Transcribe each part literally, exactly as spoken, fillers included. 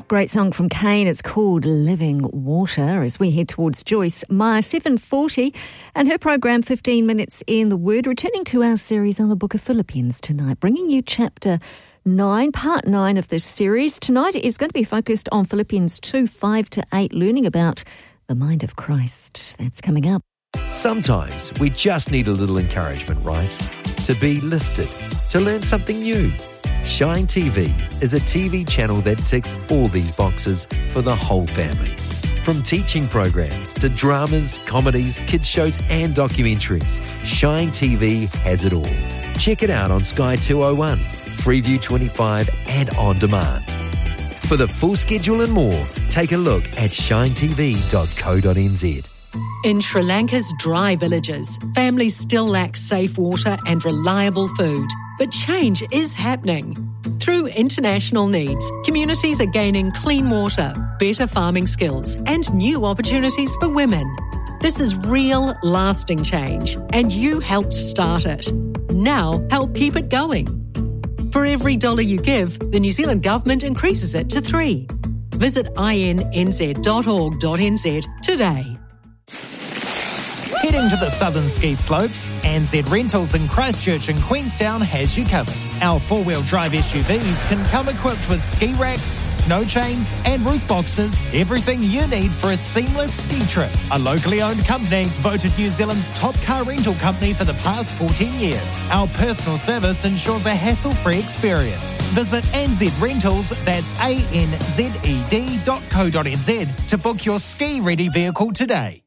Great song from Kane. It's called Living Water as we head towards Joyce Meyer, seven forty, and her program fifteen minutes in the Word, returning to our series on the book of Philippians tonight, bringing you chapter nine, part nine of this series. Tonight is going to be focused on Philippians two, five to eight, learning about the mind of Christ. That's coming up. Sometimes we just need a little encouragement, right? To be lifted, to learn something new. Shine T V is a T V channel that ticks all these boxes for the whole family. From teaching programs to dramas, comedies, kids shows and documentaries, Shine T V has it all. Check it out on Sky two oh one, Freeview twenty-five and on demand. For the full schedule and more, take a look at shine t v dot co dot n z. In Sri Lanka's dry villages, families still lack safe water and reliable food. But change is happening. Through international needs, communities are gaining clean water, better farming skills, and new opportunities for women. This is real, lasting change, and you helped start it. Now, help keep it going. For every dollar you give, the New Zealand Government increases it to three. Visit i n n z dot org dot n z today. Heading to the southern ski slopes, N Z Rentals in Christchurch and Queenstown has you covered. Our four-wheel drive S U Vs can come equipped with ski racks, snow chains and roof boxes, everything you need for a seamless ski trip. A locally owned company, voted New Zealand's top car rental company for the past fourteen years. Our personal service ensures a hassle-free experience. Visit N Z Rentals, that's A N Z E D dot co dot n z, to book your ski-ready vehicle today.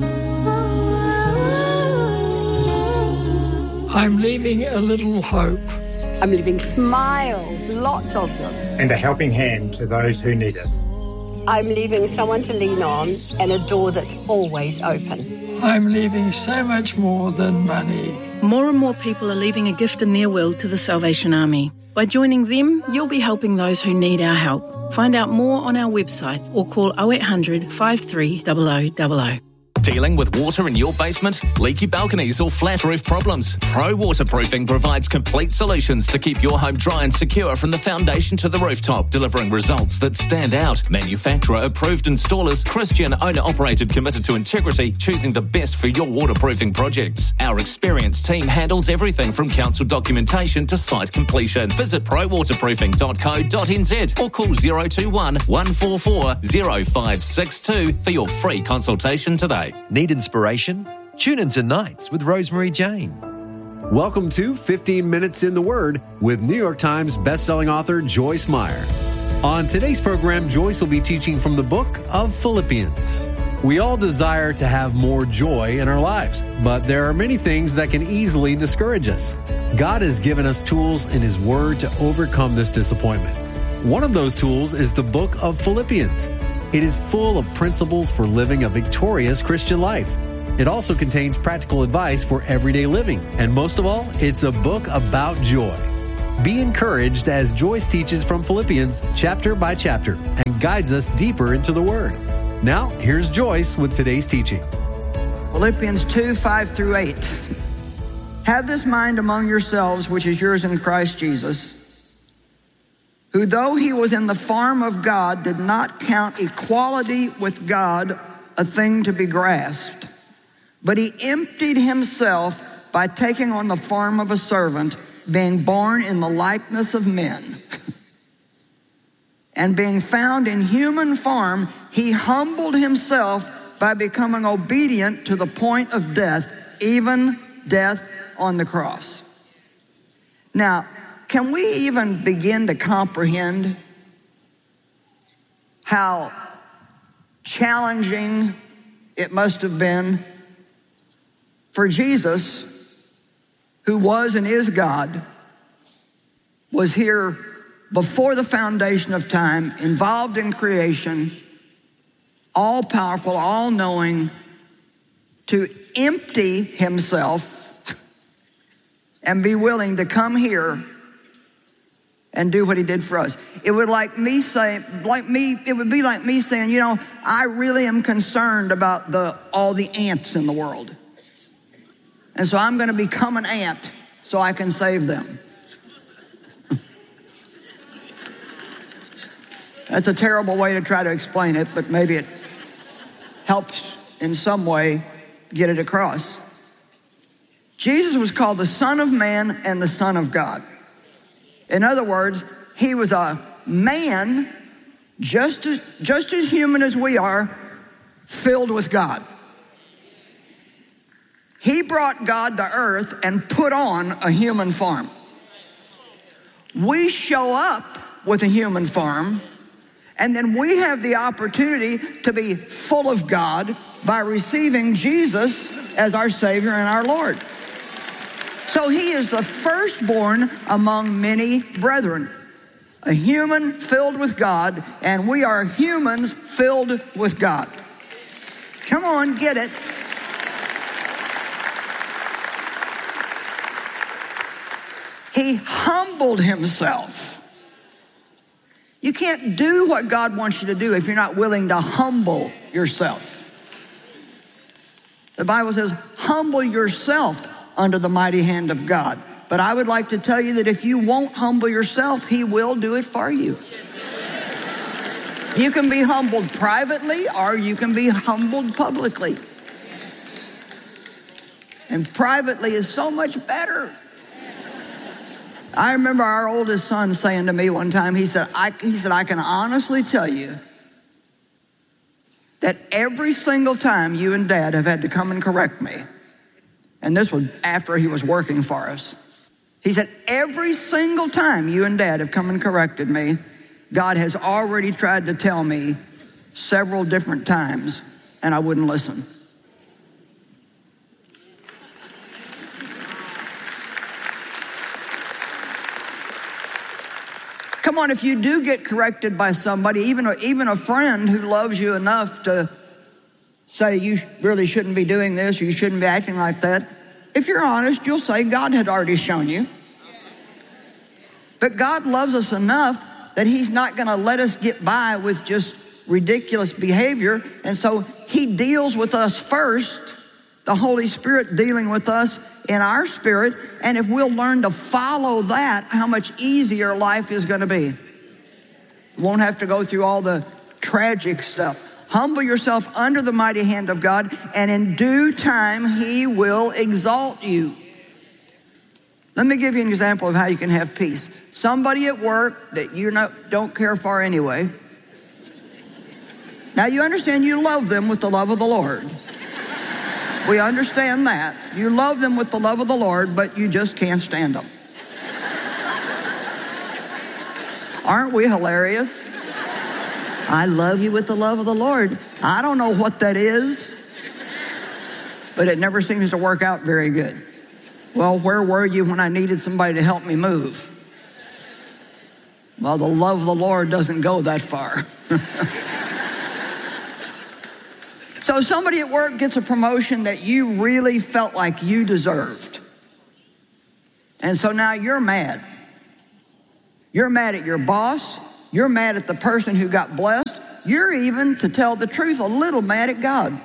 I'm leaving a little hope. I'm leaving smiles, lots of them. And a helping hand to those who need it. I'm leaving someone to lean on and a door that's always open. I'm leaving so much more than money. More and more people are leaving a gift in their will to the Salvation Army. By joining them, you'll be helping those who need our help. Find out more on our website or call oh eight hundred, five three zero zero zero zero. Dealing with water in your basement, leaky balconies or flat roof problems? Pro Waterproofing provides complete solutions to keep your home dry and secure from the foundation to the rooftop, delivering results that stand out. Manufacturer approved installers, Christian owner operated, committed to integrity, choosing the best for your waterproofing projects. Our experienced team handles everything from council documentation to site completion. Visit pro waterproofing dot co dot n z or call zero two one, one four four, zero five six two for your free consultation today. Need inspiration? Tune in to Nights with Rosemary Jane. Welcome to fifteen minutes in the Word with New York Times bestselling author Joyce Meyer. On today's program, Joyce will be teaching from the book of Philippians. We all desire to have more joy in our lives, but there are many things that can easily discourage us. God has given us tools in His Word to overcome this disappointment. One of those tools is the book of Philippians. It is full of principles for living a victorious Christian life. It also contains practical advice for everyday living. And most of all, it's a book about joy. Be encouraged as Joyce teaches from Philippians chapter by chapter and guides us deeper into the Word. Now, here's Joyce with today's teaching. Philippians two, five through eight. Have this mind among yourselves, which is yours in Christ Jesus, who though he was in the form of God, did not count equality with God a thing to be grasped, but he emptied himself by taking on the form of a servant, being born in the likeness of men. And being found in human form, he humbled himself by becoming obedient to the point of death, even death on the cross. Now, can we even begin to comprehend how challenging it must have been for Jesus, who was and is God, was here before the foundation of time, involved in creation, all-powerful, all-knowing, to empty himself and be willing to come here and do what he did for us. It would like me say, like me, it would be like me saying, you know, I really am concerned about the all the ants in the world. And so I'm going to become an ant so I can save them. That's a terrible way to try to explain it, but maybe it helps in some way get it across. Jesus was called the Son of Man and the Son of God. In other words, he was a man just as, just as human as we are, filled with God. He brought God to earth and put on a human form. We show up with a human form, and then we have the opportunity to be full of God by receiving Jesus as our Savior and our Lord. So he is the firstborn among many brethren, a human filled with God, and we are humans filled with God. Come on, get it. He humbled himself. You can't do what God wants you to do if you're not willing to humble yourself. The Bible says, humble yourself under the mighty hand of God. But I would like to tell you that if you won't humble yourself, he will do it for you. You can be humbled privately or you can be humbled publicly. And privately is so much better. I remember our oldest son saying to me one time, he said, I, he said, I can honestly tell you that every single time you and Dad have had to come and correct me, and this was after he was working for us, he said, every single time you and Dad have come and corrected me, God has already tried to tell me several different times, and I wouldn't listen. Come on, if you do get corrected by somebody, even a, even a friend who loves you enough to say you really shouldn't be doing this or you shouldn't be acting like that, if you're honest, you'll say God had already shown you. But God loves us enough that he's not going to let us get by with just ridiculous behavior. And so he deals with us first, the Holy Spirit dealing with us in our spirit. And if we'll learn to follow that, how much easier life is going to be. Won't have to go through all the tragic stuff. Humble yourself under the mighty hand of God, and in due time, he will exalt you. Let me give you an example of how you can have peace. Somebody at work that you not, don't care for anyway. Now, you understand you love them with the love of the Lord. We understand that. You love them with the love of the Lord, but you just can't stand them. Aren't we hilarious? I love you with the love of the Lord. I don't know what that is, but it never seems to work out very good. Well, where were you when I needed somebody to help me move? Well, the love of the Lord doesn't go that far. So somebody at work gets a promotion that you really felt like you deserved. And so now you're mad. You're mad at your boss. You're mad at the person who got blessed. You're even, to tell the truth, a little mad at God.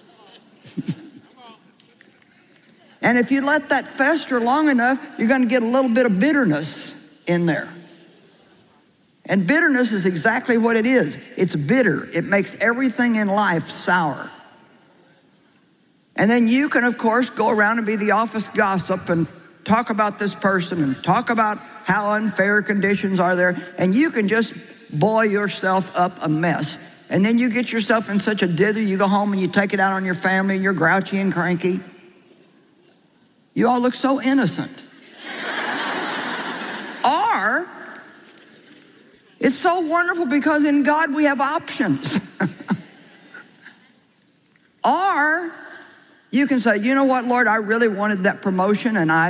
And if you let that fester long enough, you're going to get a little bit of bitterness in there. And bitterness is exactly what it is. It's bitter. It makes everything in life sour. And then you can, of course, go around and be the office gossip and talk about this person and talk about how unfair conditions are there. And you can just boil yourself up a mess. And then you get yourself in such a dither, you go home and you take it out on your family and you're grouchy and cranky. You all look so innocent. Or, it's so wonderful because in God we have options. Or, you can say, you know what, Lord, I really wanted that promotion and I,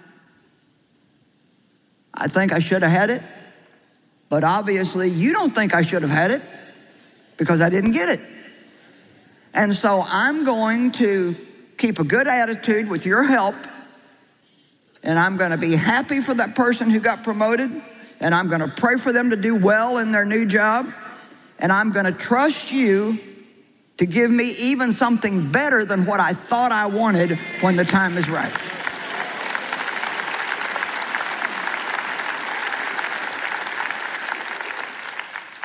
I think I should have had it. But obviously you don't think I should have had it because I didn't get it. And so I'm going to keep a good attitude with your help, and I'm going to be happy for that person who got promoted, and I'm going to pray for them to do well in their new job, and I'm going to trust you to give me even something better than what I thought I wanted when the time is right.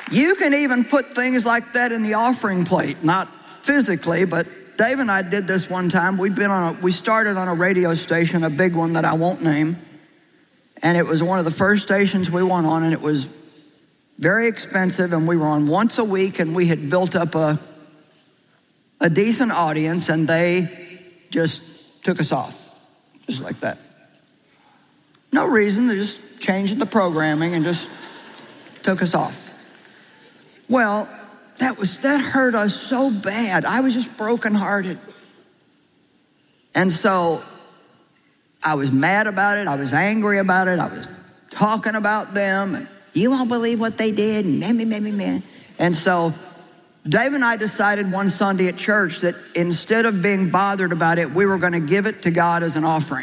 You can even put things like that in the offering plate, not physically, but Dave and I did this one time. We'd been on a, we started on a radio station, a big one that I won't name, and it was one of the first stations we went on, and it was very expensive, and we were on once a week, and we had built up a, a decent audience, and they just took us off, just like that. No reason, they just changed the programming and just took us off. Well, that was that hurt us so bad. I was just brokenhearted. And so I was mad about it. I was angry about it. I was talking about them. And you won't believe what they did. And me, me, me, me, me. And so Dave and I decided one Sunday at church that instead of being bothered about it, we were going to give it to God as an offering.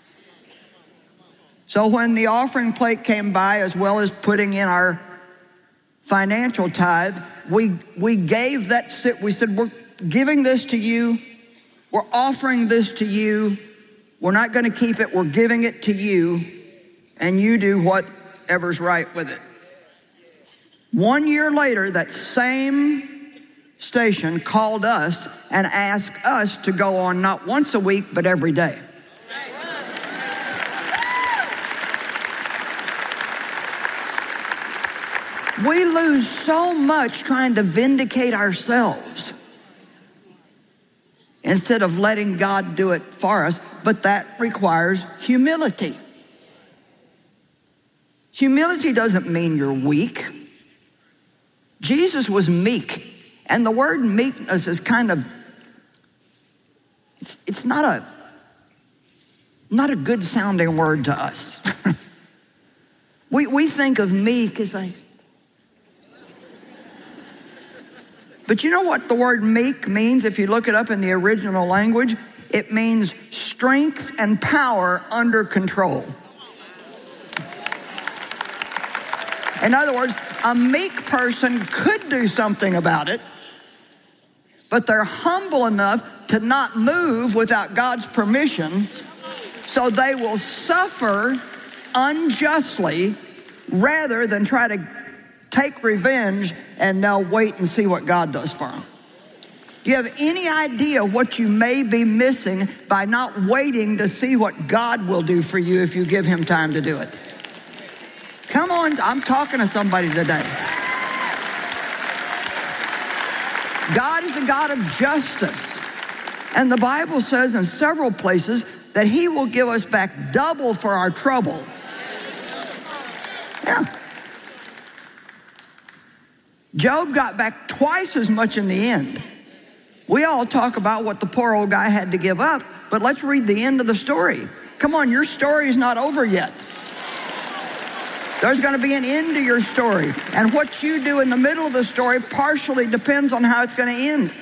So when the offering plate came by, as well as putting in our financial tithe, we we gave that, we said, we're giving this to you. We're offering this to you. We're not going to keep it. We're giving it to you, and you do whatever's right with it. One year later, that same station called us and asked us to go on not once a week, but every day. We lose so much trying to vindicate ourselves instead of letting God do it for us, but that requires humility. Humility doesn't mean you're weak. Jesus was meek, and the word meekness is kind of, it's, it's not a, not a good sounding word to us. we, we think of meek as like, but you know what the word meek means if you look it up in the original language? It means strength and power under control. In other words, a meek person could do something about it, but they're humble enough to not move without God's permission, so they will suffer unjustly rather than try to take revenge, and they'll wait and see what God does for them. Do you have any idea what you may be missing by not waiting to see what God will do for you if you give him time to do it? Come on, I'm talking to somebody today. God is a God of justice. And the Bible says in several places that he will give us back double for our trouble. Yeah. Job got back twice as much in the end. We all talk about what the poor old guy had to give up, but let's read the end of the story. Come on, your story is not over yet. There's going to be an end to your story. And what you do in the middle of the story partially depends on how it's going to end.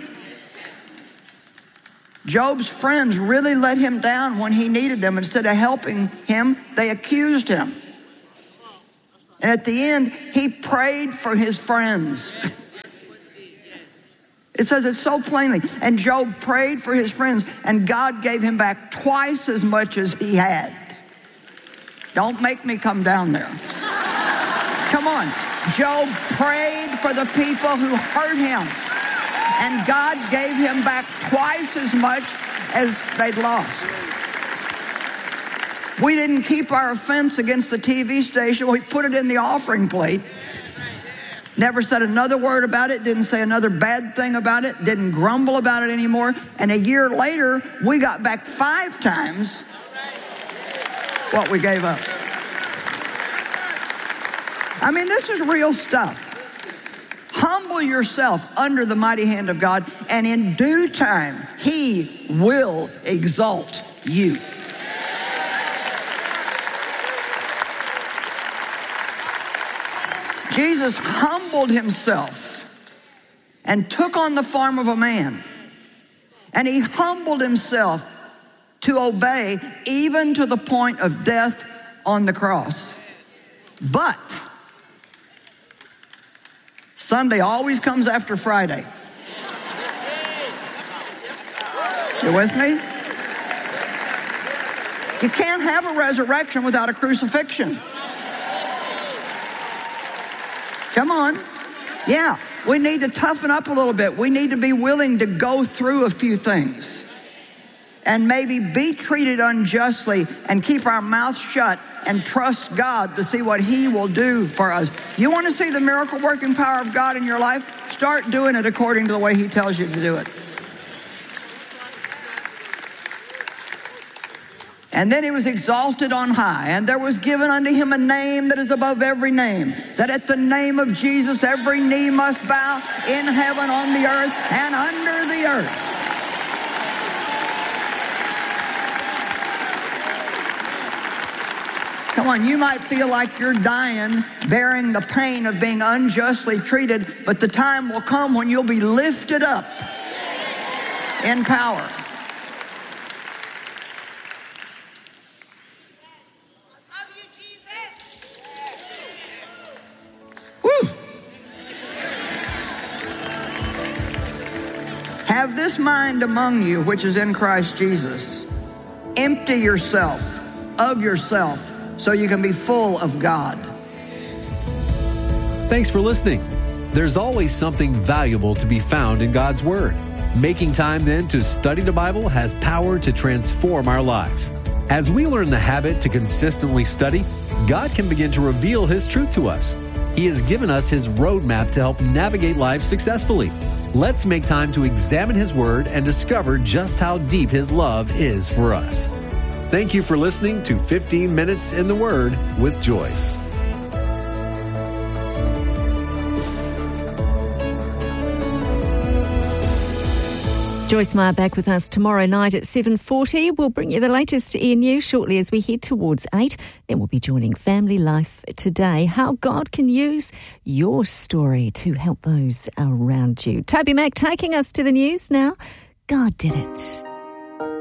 Job's friends really let him down when he needed them. Instead of helping him, they accused him. And at the end, he prayed for his friends. It says it so plainly. And Job prayed for his friends, and God gave him back twice as much as he had. Don't make me come down there. Come on. Job prayed for the people who hurt him, and God gave him back twice as much as they'd lost. We didn't keep our offense against the T V station. We put it in the offering plate. Never said another word about it. Didn't say another bad thing about it. Didn't grumble about it anymore. And a year later, we got back five times what we gave up. I mean, this is real stuff. Humble yourself under the mighty hand of God, and in due time, he will exalt you. Jesus humbled himself and took on the form of a man. And he humbled himself to obey even to the point of death on the cross. But Sunday always comes after Friday. You with me? You can't have a resurrection without a crucifixion. Come on. Yeah, we need to toughen up a little bit. We need to be willing to go through a few things and maybe be treated unjustly and keep our mouth shut and trust God to see what He will do for us. You want to see the miracle working power of God in your life? Start doing it according to the way He tells you to do it. And then He was exalted on high, and there was given unto Him a name that is above every name, that at the name of Jesus every knee must bow in heaven, on the earth, and under the earth. Come on, you might feel like you're dying, bearing the pain of being unjustly treated, but the time will come when you'll be lifted up in power. Woo! Have this mind among you, which is in Christ Jesus. Empty yourself of yourself, so you can be full of God. Thanks for listening. There's always something valuable to be found in God's Word. Making time then to study the Bible has power to transform our lives. As we learn the habit to consistently study, God can begin to reveal His truth to us. He has given us His roadmap to help navigate life successfully. Let's make time to examine His Word and discover just how deep His love is for us. Thank you for listening to fifteen minutes in the Word with Joyce. Joyce Meyer back with us tomorrow night at seven forty. We'll bring you the latest in news shortly as we head towards eight. Then we'll be joining Family Life Today, how God can use your story to help those around you. Toby Mack taking us to the news now. God did it.